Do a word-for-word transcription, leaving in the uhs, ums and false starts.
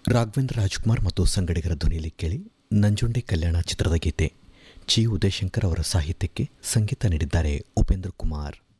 ರಾಘವೇಂದ್ರ ರಾಜ್ಕುಮಾರ್ ಮತ್ತು ಸಂಗಡಿಗರ ಧ್ವನಿಯಲ್ಲಿ ಕೇಳಿ ನಂಜುಂಡೆ ಕಲ್ಯಾಣ ಚಿತ್ರದ ಗೀತೆ. ಚಿ ಉದಯಶಂಕರ್ ಅವರ ಸಾಹಿತ್ಯಕ್ಕೆ ಸಂಗೀತ ನೀಡಿದ್ದಾರೆ ಉಪೇಂದ್ರ ಕುಮಾರ್.